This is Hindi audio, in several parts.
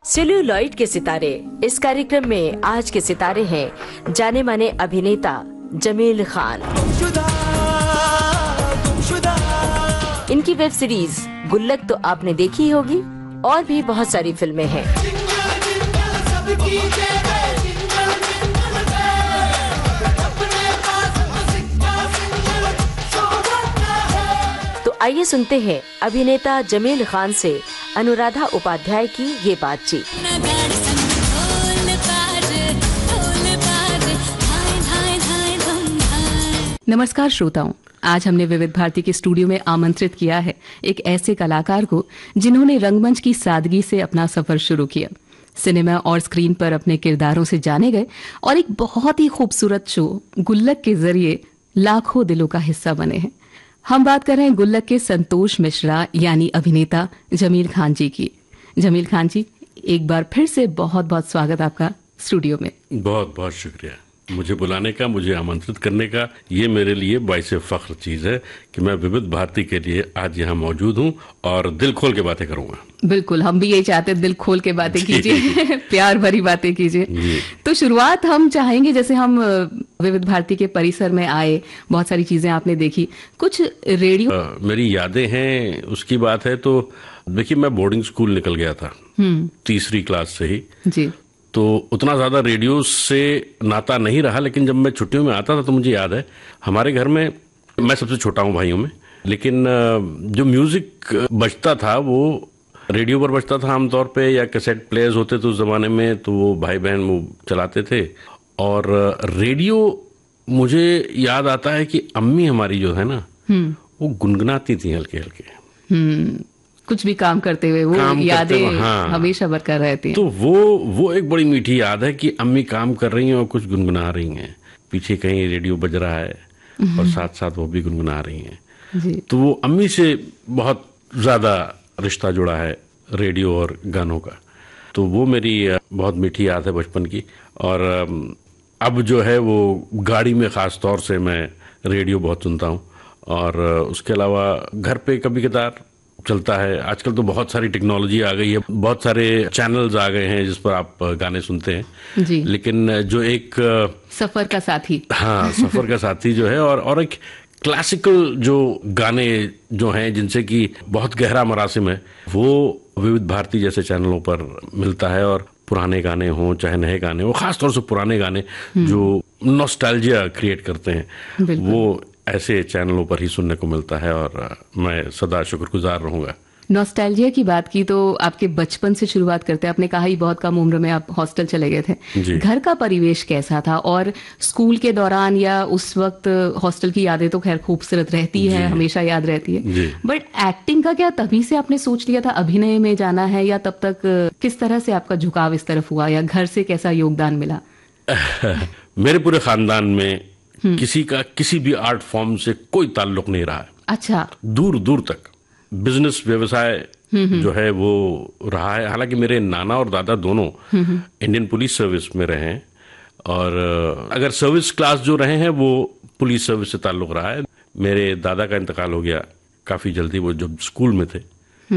सेल्यूलॉइड के सितारे। इस कार्यक्रम में आज के सितारे हैं जाने माने अभिनेता जमील खान। इनकी वेब सीरीज गुल्लक तो आपने देखी ही होगी और भी बहुत सारी फिल्में हैं। तो आइए सुनते हैं अभिनेता जमील खान से अनुराधा उपाध्याय की ये बातचीत। नमस्कार श्रोताओं, आज हमने विविध भारती के स्टूडियो में आमंत्रित किया है एक ऐसे कलाकार को जिन्होंने रंगमंच की सादगी से अपना सफर शुरू किया, सिनेमा और स्क्रीन पर अपने किरदारों से जाने गए और एक बहुत ही खूबसूरत शो गुल्लक के जरिए लाखों दिलों का हिस्सा बने हैं। हम बात कर रहे हैं गुल्लक के संतोष मिश्रा यानी अभिनेता जमील खान जी की। जमील खान जी, एक बार फिर से बहुत बहुत स्वागत आपका स्टूडियो में। बहुत बहुत शुक्रिया मुझे बुलाने का, मुझे आमंत्रित करने का। ये मेरे लिए बाइसे फख्र चीज है कि मैं विविध भारती के लिए आज यहाँ मौजूद हूँ और दिल खोल के बातें करूंगा। बिल्कुल, हम भी यही चाहते हैं, दिल खोल के बातें कीजिए, प्यार भरी बातें कीजिए। तो शुरुआत हम चाहेंगे, जैसे हम विविध भारती के परिसर में आए, बहुत सारी चीजें आपने देखी, कुछ रेडियो मेरी यादें हैं उसकी बात है। तो देखिए, मैं बोर्डिंग स्कूल निकल गया था तीसरी क्लास से ही जी, तो उतना ज्यादा रेडियो से नाता नहीं रहा। लेकिन जब मैं छुट्टियों में आता था तो मुझे याद है हमारे घर में, मैं सबसे छोटा हूँ भाइयों में, लेकिन जो म्यूजिक बजता था वो रेडियो पर बजता था आमतौर पे, या कैसेट प्लेयर्स होते थे उस जमाने में, तो वो भाई बहन वो चलाते थे। और रेडियो मुझे याद आता है कि अम्मी हमारी जो है ना वो गुनगुनाती थी हल्के हल्के, कुछ भी काम करते हुए वो यादें हमेशा बरकरार रहती हैं। तो वो एक बड़ी मीठी याद है कि अम्मी काम कर रही हैं और कुछ गुनगुना रही हैं, पीछे कहीं रेडियो बज रहा है और साथ साथ वो भी गुनगुना रही हैं जी। तो वो अम्मी से बहुत ज्यादा रिश्ता जुड़ा है रेडियो और गानों का। तो वो मेरी बहुत मीठी याद है बचपन की। और अब जो है वो गाड़ी में खास तौर से मैं रेडियो बहुत सुनता हूँ, और उसके अलावा घर पे कभी कदार चलता है। आजकल तो बहुत सारी टेक्नोलॉजी आ गई है, बहुत सारे चैनल्स आ गए हैं जिस पर आप गाने सुनते हैं जी। लेकिन जो एक सफर का साथी, हाँ सफर का साथी जो है, और एक क्लासिकल जो गाने जो हैं जिनसे कि बहुत गहरा मरासिम है, वो विविध भारती जैसे चैनलों पर मिलता है। और पुराने गाने हों चाहे नए गाने हो, खासतौर से पुराने गाने जो नॉस्टैल्जिया क्रिएट करते हैं, वो ऐसे चैनलों पर ही सुनने को मिलता है। और मैं सदा शुक्रगुजार रहूंगा। नॉस्टैल्जिया की बात की तो आपके बचपन से शुरुआत करते हैं। आपने कहा ही बहुत कम उम्र में आप हॉस्टल चले गए थे। घर का परिवेश कैसा था, और स्कूल के दौरान या उस वक्त हॉस्टल की यादें तो खैर खूबसूरत रहती है, हमेशा याद रहती है, बट एक्टिंग का क्या तभी से आपने सोच लिया था अभिनय में जाना है, या तब तक किस तरह से आपका झुकाव इस तरफ हुआ, या घर से कैसा योगदान मिला? मेरे पूरे खानदान में किसी का किसी भी आर्ट फॉर्म से कोई ताल्लुक नहीं रहा है। अच्छा, दूर दूर तक बिजनेस व्यवसाय जो है वो रहा है। हालांकि मेरे नाना और दादा दोनों इंडियन पुलिस सर्विस में रहे हैं, और अगर सर्विस क्लास जो रहे हैं वो पुलिस सर्विस से ताल्लुक रहा है। मेरे दादा का इंतकाल हो गया काफी जल्दी, वो जब स्कूल में थे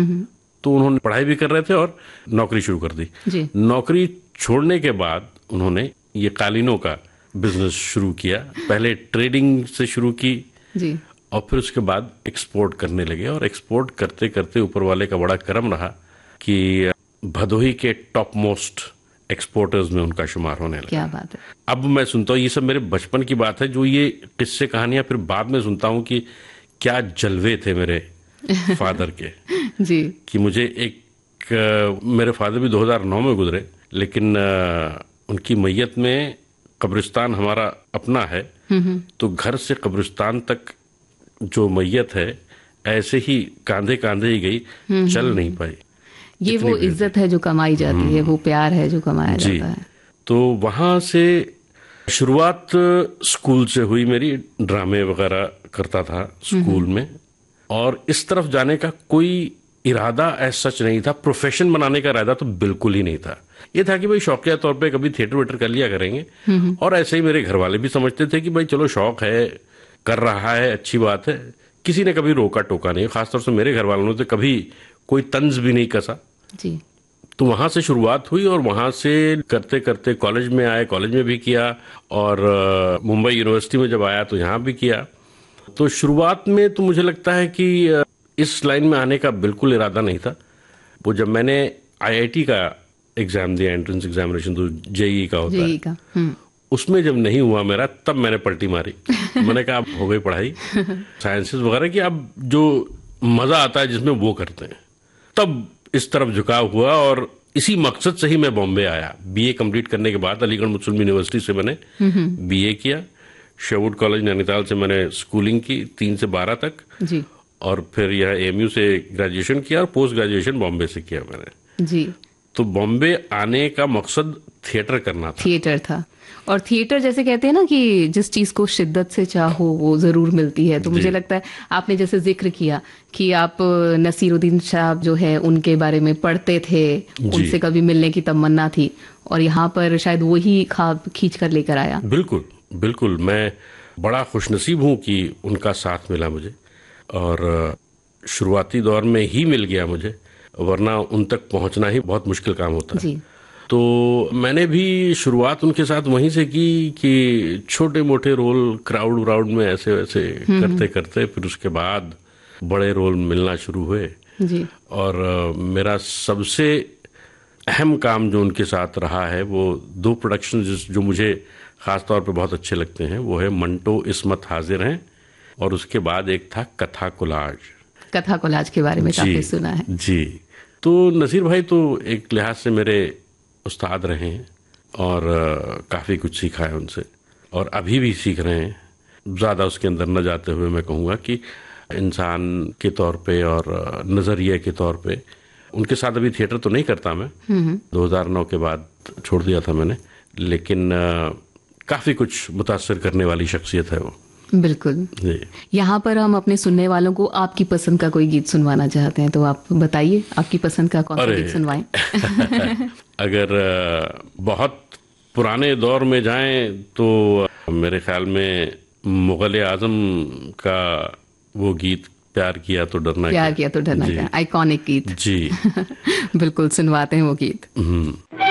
तो उन्होंने पढ़ाई भी कर रहे थे और नौकरी शुरू कर दी। नौकरी छोड़ने के बाद उन्होंने ये कालीनों का बिजनेस शुरू किया। पहले ट्रेडिंग से शुरू की जी, और फिर उसके बाद एक्सपोर्ट करने लगे, और एक्सपोर्ट करते करते ऊपर वाले का बड़ा करम रहा कि भदोही के टॉप मोस्ट एक्सपोर्टर्स में उनका शुमार होने लगा। क्या बात है। अब मैं सुनता हूँ, ये सब मेरे बचपन की बात है, जो ये किस्से कहानियां फिर बाद में सुनता हूँ कि क्या जलवे थे मेरे फादर के जी, कि मेरे फादर भी 2009 में गुजरे, लेकिन उनकी मैयत में कब्रिस्तान हमारा अपना है, तो घर से कब्रिस्तान तक जो मैयत है ऐसे ही कांधे कांधे ही गई, चल नहीं पाई। ये वो इज्जत है जो कमाई जाती है, वो प्यार है जो कमाया जाता है। तो वहां से शुरुआत स्कूल से हुई मेरी, ड्रामे वगैरह करता था स्कूल में, और इस तरफ जाने का कोई इरादा ऐसा सच नहीं था। प्रोफेशन बनाने का इरादा तो बिल्कुल ही नहीं था। ये था कि भाई शौकिया तौर पे कभी थिएटर वेटर कर लिया करेंगे, और ऐसे ही मेरे घर वाले भी समझते थे कि भाई चलो शौक है, कर रहा है, अच्छी बात है। किसी ने कभी रोका टोका नहीं, खासतौर से मेरे घर वालों ने तो कभी कोई तंज भी नहीं कसा जी। तो वहां से शुरुआत हुई और वहां से करते करते कॉलेज में आए, कॉलेज में भी किया और मुंबई यूनिवर्सिटी में जब आया तो यहाँ भी किया। तो शुरुआत में तो मुझे लगता है कि इस लाइन में आने का बिल्कुल इरादा नहीं था। वो जब मैंने IIT का एग्जाम दिया, एंट्रेंस एग्जामिनेशन, तो JEE का होता है, उसमें जब नहीं हुआ मेरा, तब मैंने पलटी मारी। मैंने कहा अब हो गई पढ़ाई साइंसेस वगैरह की, अब जो मजा आता है जिसमें वो करते हैं। तब इस तरफ झुकाव हुआ और इसी मकसद से ही मैं बॉम्बे आया। BA कंप्लीट करने के बाद अलीगढ़ मुस्लिम यूनिवर्सिटी से मैंने BA किया। शेरवुड कॉलेज नैनीताल से मैंने स्कूलिंग की 3 से 12 तक जी। और फिर यह AMU से ग्रेजुएशन किया और पोस्ट ग्रेजुएशन बॉम्बे से किया मैंने जी। तो बॉम्बे आने का मकसद थिएटर करना था। थिएटर था, और थिएटर जैसे कहते हैं ना कि जिस चीज को शिद्दत से चाहो वो जरूर मिलती है। तो मुझे लगता है आपने जैसे जिक्र किया कि आप नसीरुद्दीन शाह जो है उनके बारे में पढ़ते थे, उनसे कभी मिलने की तमन्ना थी, और यहाँ पर शायद वही ख्वाब खींच कर लेकर आया। बिल्कुल बिल्कुल, मैं बड़ा खुशनसीब हूँ कि उनका साथ मिला मुझे, और शुरुआती दौर में ही मिल गया मुझे, वरना उन तक पहुंचना ही बहुत मुश्किल काम होता है। तो मैंने भी शुरुआत उनके साथ वहीं से की कि छोटे मोटे रोल क्राउड में ऐसे वैसे करते करते फिर उसके बाद बड़े रोल मिलना शुरू हुए जी। और मेरा सबसे अहम काम जो उनके साथ रहा है वो 2 प्रोडक्शन जो मुझे खास तौर पे बहुत अच्छे लगते हैं, वो है मंटो इस्मत हाजिर हैं, और उसके बाद एक था कथा कोलाज। कथा कोलाज के बारे में काफी सुना है जी। तो नसीर भाई तो एक लिहाज से मेरे उस्ताद रहे हैं और काफ़ी कुछ सीखा है उनसे, और अभी भी सीख रहे हैं। ज़्यादा उसके अंदर न जाते हुए मैं कहूँगा कि इंसान के तौर पे और नज़रिए के तौर पे उनके साथ अभी थिएटर तो नहीं करता मैं, 2009 के बाद छोड़ दिया था मैंने, लेकिन काफ़ी कुछ मुतासर करने वाली शख्सियत है वो। बिल्कुल। यहाँ पर हम अपने सुनने वालों को आपकी पसंद का कोई गीत सुनवाना चाहते हैं, तो आप बताइए आपकी पसंद का कौन सा गीत सुनवाएं। अगर बहुत पुराने दौर में जाएं तो मेरे ख्याल में मुगल आजम का वो गीत प्यार किया तो डरना क्या, आइकॉनिक गीत जी। बिल्कुल सुनवाते हैं वो गीत।